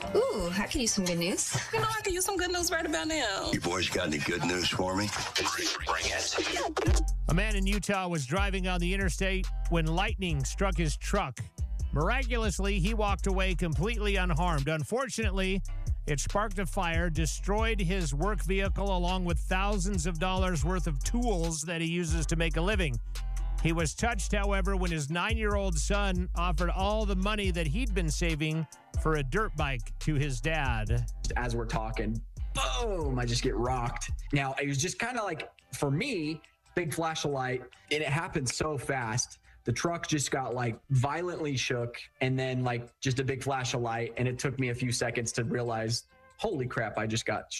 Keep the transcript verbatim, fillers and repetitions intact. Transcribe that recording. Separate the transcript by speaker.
Speaker 1: Ooh, I could use some good news.
Speaker 2: You know, I could use some good news right about now.
Speaker 3: You boys got any good news for me?
Speaker 4: Bring it.
Speaker 5: A man in Utah was driving on the interstate when lightning struck his truck. Miraculously, he walked away completely unharmed. Unfortunately, it sparked a fire, destroyed his work vehicle along with thousands of dollars worth of tools that he uses to make a living. He was touched, however, when his nine-year-old son offered all the money that he'd been saving for a dirt bike to his dad.
Speaker 6: As we're talking, boom, I just get rocked. Now, it was just kind of like, for me, big flash of light, and it happened so fast. The truck just got like violently shook, and then like just a big flash of light, and it took me a few seconds to realize, holy crap, I just got